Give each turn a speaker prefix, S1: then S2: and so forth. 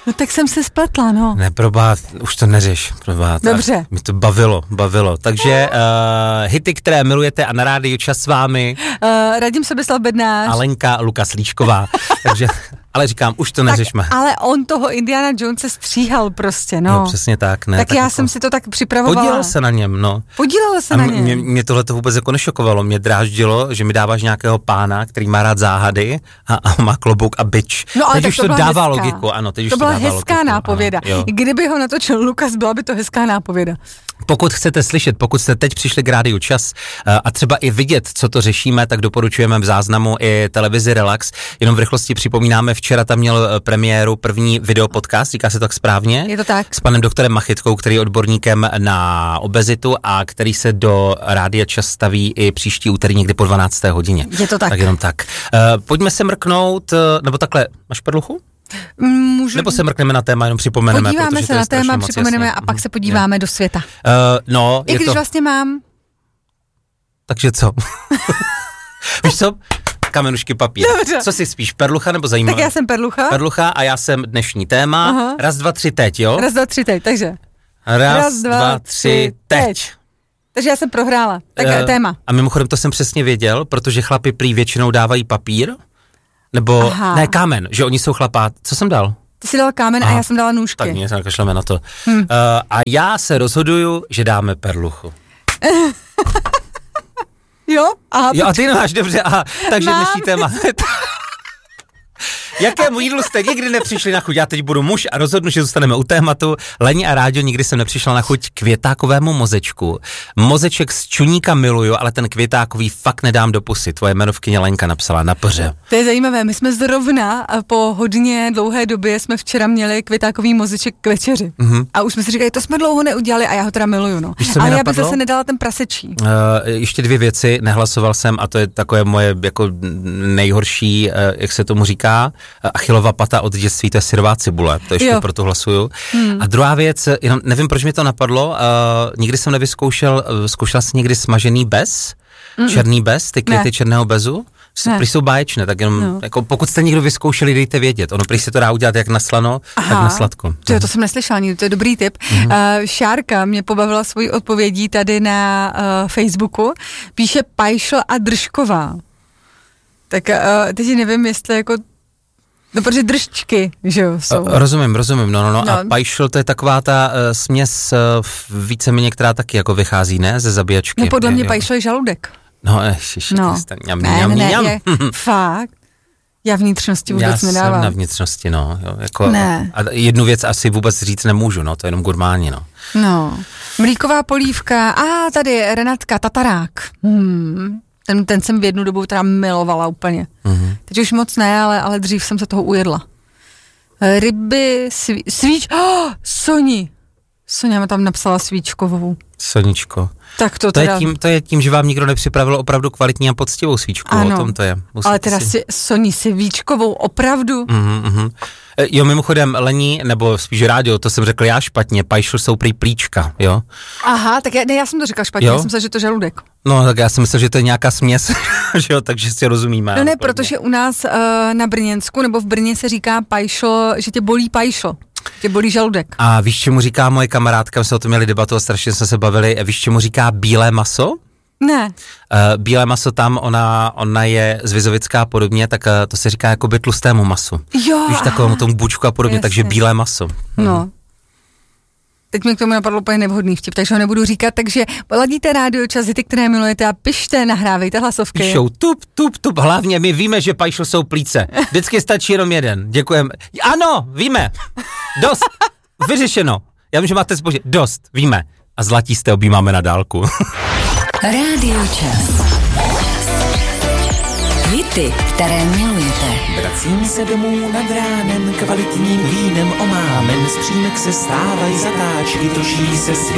S1: No tak jsem se spletla, no.
S2: Ne, už to neřeš,
S1: Dobře.
S2: Mě to bavilo. Takže hity, které milujete a na rádiu čas s vámi.
S1: Radim Sobeslav Bednář.
S2: A Lenka Lukas Líčková. Takže, ale říkám, už to neřešme.
S1: Ale on toho Indiana Jonese stříhal prostě, no.
S2: No přesně tak, ne.
S1: Tak já jsem si to tak připravovala.
S2: Podílel se na něm, no.
S1: Podílel se na něm.
S2: Mě tohle to vůbec jako nešokovalo. Mě dráždilo, že mi dáváš nějakého pána, který má rád záhady a má klobouk a bič.
S1: No, ale
S2: teď už to dává logiku, ano. Teď už
S1: to byla
S2: dává
S1: hezká
S2: logiku,
S1: nápověda.
S2: Ano,
S1: kdyby ho natočil Lukas, byla by to hezká nápověda.
S2: Pokud chcete slyšet, pokud jste teď přišli k rádiu Čas a třeba i vidět, co to řešíme, tak doporučujeme v záznamu i televizi Relax. Jenom v rychlosti připomínáme, včera tam měl premiéru první videopodcast, říká se tak správně?
S1: Je to tak.
S2: S panem doktorem Machytkou, který je odborníkem na obezitu a který se do rádia Čas staví i příští úterý někdy po 12. hodině.
S1: Je to tak.
S2: Tak jenom tak. Pojďme se mrknout, nebo takhle, máš perluchu?
S1: Můžu...
S2: Nebo se mrkneme na téma, jenom připomeneme.
S1: Podíváme se na téma, připomeneme a pak se podíváme do světa.
S2: No,
S1: I když vlastně mám.
S2: Takže co? Víš co? Kamenušky papír.
S1: Dobře.
S2: Co si spíš, perlucha nebo zajímavé?
S1: Tak já jsem perlucha.
S2: Perlucha a já jsem dnešní téma.
S1: Aha.
S2: 1, 2, 3, teď, jo?
S1: 1, 2, 3, teď, takže.
S2: 1, 2, 3, teď.
S1: Takže já jsem prohrála. Tak téma.
S2: A mimochodem to jsem přesně věděl, protože chlapi prý většinou dávají papír, nebo, ne, kámen, že oni jsou chlapá. Co jsem dal?
S1: Ty jsi dal kámen a já jsem dala nůžky.
S2: Tak mě se nakašleme na to. A já se rozhoduju, že dáme perluchu.
S1: Jo? Aha.
S2: Jo, a ty nemáš, dobře, aha. Takže dnešní téma. Jakému jídlu jste nikdy nepřišli na chuť? Já teď budu muž a rozhodnu, že zůstaneme u tématu. Leni a Ráďo, nikdy jsem nepřišla na chuť květákovému mozečku. Mozeček z čuníka miluju, ale ten květákový fakt nedám do pusy. Tvoje jmenovkyně Lenka napsala na poře.
S1: To je zajímavé, my jsme zrovna po hodně dlouhé době jsme včera měli květákový mozeček k večeři. A už jsme si říkali, to jsme dlouho neudělali a já ho teda miluju, no. Ale já bych zase nedala ten prasečí.
S2: Ještě 2 věci, nehlasoval jsem a to je takové moje jako nejhorší, jak se tomu říká, Achillova pata od dětství, to je syrová cibule, to ještě proto hlasuju. A druhá věc, jenom nevím, proč mi to napadlo, nikdy jsem nevyzkoušel, zkoušela jsi někdy smažený bez, černý bez, ty květy černého bezu? Prý jsou báječné, tak jenom, jako pokud jste někdo vyzkoušeli, dejte vědět. Ono prý se to dá udělat jak na slano, tak na sladko.
S1: To jsem neslyšela nikdy, to je dobrý tip. Šárka mě pobavila svojí odpovědí tady na Facebooku. Píše Pajšl a Držková. Tak teď nevím, jestli jako no, protože držčky, že jo, jsou.
S2: Rozumím, no. A pajšl, to je taková ta směs víceméně, která taky jako vychází, ne, ze zabíjačky.
S1: No podle mě pajšl je žaludek.
S2: No,
S1: fakt. Já vnitřnosti vůbec nedávám.
S2: Já jsem na vnitřnosti, no. Jo, jako, a jednu věc asi vůbec říct nemůžu, no, to je jenom gurmáni, no.
S1: No, mlíková polívka, tady Renatka Tatarák. Ten jsem v jednu dobu teda milovala úplně. Teď už moc ne, ale dřív jsem se toho ujedla. Ryby, Sonia mi tam napsala svíčkovou.
S2: Soničko.
S1: Tak
S2: to je tím, že vám nikdo nepřipravil opravdu kvalitní a poctivou svíčku.
S1: Ano,
S2: o tom to je.
S1: Ale teda Soni svíčkovou opravdu.
S2: Jo, mimochodem, Lení, nebo spíš Rádio, to jsem řekl já špatně, pajšl jsou prý plíčka, jo?
S1: Aha, tak já jsem to řekla špatně, já jsem myslel, že to žaludek.
S2: No, tak já jsem myslel, že to je nějaká směs, že jo, takže si rozumíme.
S1: No ne, protože u nás na Brněnsku, nebo v Brně se říká pajšl, že tě bolí pajšl. Tě bolí žaludek. A
S2: víš, čemu říká moje kamarádka, my jsme o tom měli debatu a strašně jsme se bavili, víš, čemu říká bílé maso?
S1: Ne.
S2: Bílé maso tam, ona je z Vizovická podobně, tak to se říká jakoby tlustému masu.
S1: Jo.
S2: Víš, takovému tomu bučku a podobně, takže bílé maso.
S1: No. Teď mi k tomu napadlo úplně nevhodný vtip, takže ho nebudu říkat, takže ladíte rádio Čas, ty, které milujete a pište, nahrávejte hlasovky.
S2: Píšou tup, hlavně my víme, že pajšl jsou plíce. Vždycky stačí jenom jeden. Děkujeme. Ano, víme. Dost. Vyřešeno. Já vím, že máte zboží. Dost, víme. A zlatíste objímáme na dálku.
S3: Rádio Čas. Hity, které milujete.
S4: Vracím se domů nad ránem, kvalitním vínem omámen, z přímek se stávají zatáčky, točí se